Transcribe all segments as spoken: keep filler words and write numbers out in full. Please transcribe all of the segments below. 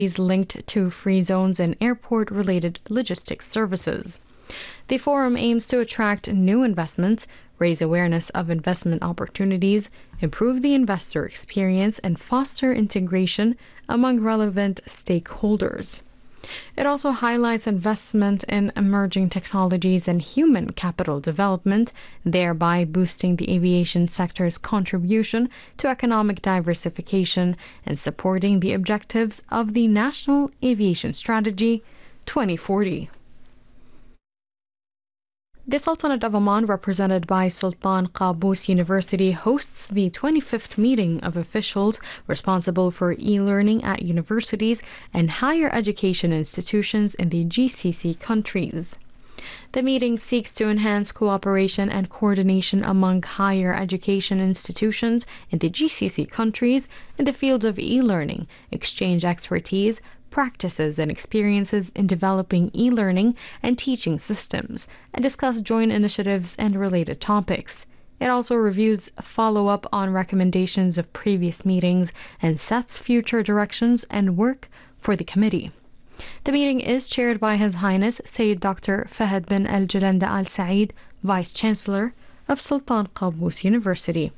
linked to free zones and airport-related logistics services. The forum aims to attract new investments, raise awareness of investment opportunities, improve the investor experience, and foster integration among relevant stakeholders. It also highlights investment in emerging technologies and human capital development, thereby boosting the aviation sector's contribution to economic diversification and supporting the objectives of the National Aviation Strategy twenty forty. The Sultanate of Oman, represented by Sultan Qaboos University, hosts the twenty-fifth meeting of officials responsible for e-learning at universities and higher education institutions in the G C C countries. The meeting seeks to enhance cooperation and coordination among higher education institutions in the G C C countries in the fields of e-learning, exchange expertise, practices and experiences in developing e-learning and teaching systems, and discuss joint initiatives and related topics. It also reviews follow-up on recommendations of previous meetings and sets future directions and work for the committee. The meeting is chaired by His Highness Sayyid Doctor Fahad bin Al Jalanda Al Saeed, Vice Chancellor of Sultan Qaboos University.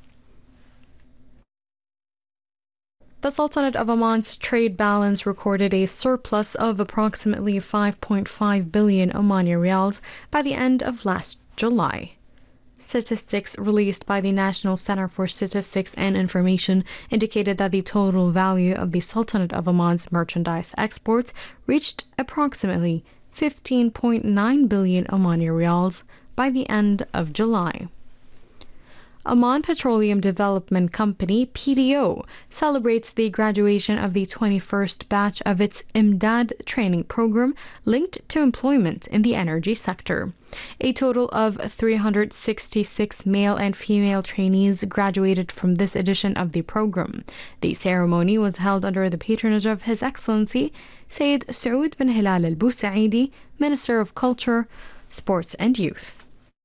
The Sultanate of Oman's trade balance recorded a surplus of approximately five point five billion Omani riyals by the end of last July. Statistics released by the National Center for Statistics and Information indicated that the total value of the Sultanate of Oman's merchandise exports reached approximately fifteen point nine billion Omani riyals by the end of July. Oman Petroleum Development Company, P D O, celebrates the graduation of the twenty-first batch of its Imdad training program linked to employment in the energy sector. A total of three hundred sixty-six male and female trainees graduated from this edition of the program. The ceremony was held under the patronage of His Excellency Sayyid Saud bin Hilal Al Busaidi, Minister of Culture, Sports and Youth.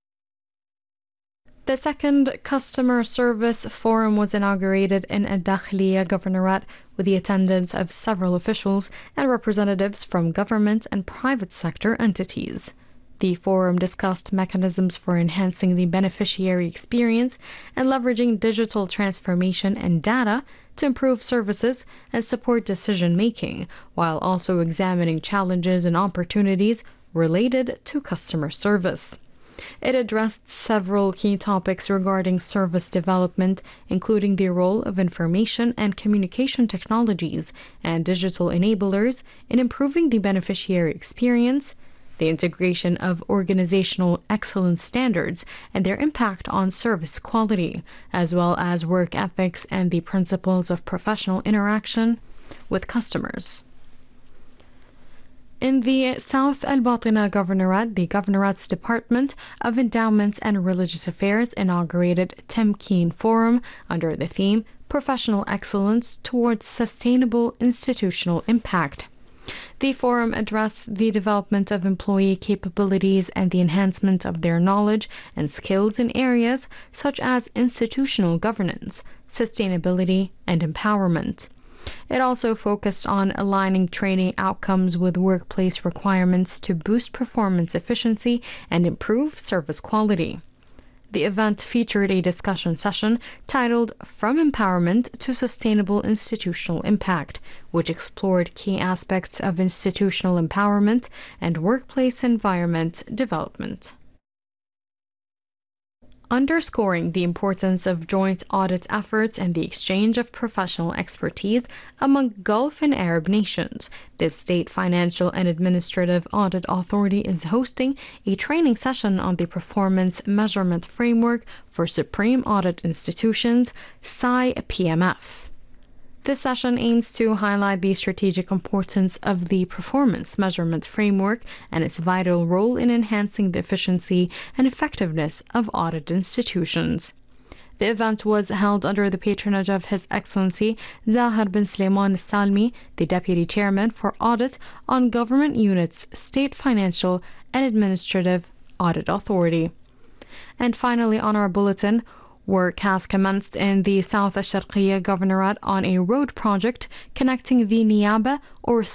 The second Customer Service Forum was inaugurated in Al-Dakhliya Governorate with the attendance of several officials and representatives from government and private sector entities. The forum discussed mechanisms for enhancing the beneficiary experience and leveraging digital transformation and data to improve services and support decision-making, while also examining challenges and opportunities related to customer service. It addressed several key topics regarding service development, including the role of information and communication technologies and digital enablers in improving the beneficiary experience, the integration of organizational excellence standards and their impact on service quality, as well as work ethics and the principles of professional interaction with customers. In the South Al Batina Governorate, the Governorate's Department of Endowments and Religious Affairs inaugurated Temkeen Forum under the theme Professional Excellence Towards Sustainable Institutional Impact. The forum addressed the development of employee capabilities and the enhancement of their knowledge and skills in areas such as institutional governance, sustainability, and empowerment. It also focused on aligning training outcomes with workplace requirements to boost performance efficiency and improve service quality. The event featured a discussion session titled From Empowerment to Sustainable Institutional Impact, which explored key aspects of institutional empowerment and workplace environment development. Underscoring the importance of joint audit efforts and the exchange of professional expertise among Gulf and Arab nations, the State Financial and Administrative Audit Authority is hosting a training session on the Performance Measurement Framework for Supreme Audit Institutions, S I P M F. This session aims to highlight the strategic importance of the performance measurement framework and its vital role in enhancing the efficiency and effectiveness of audit institutions. The event was held under the patronage of His Excellency Zahar bin Sulaiman Al Salmi, the Deputy Chairman for Audit on Government Units, State Financial and Administrative Audit Authority. And finally, on our bulletin, work has commenced in the South Al Sharqiya Governorate on a road project connecting the Niaba or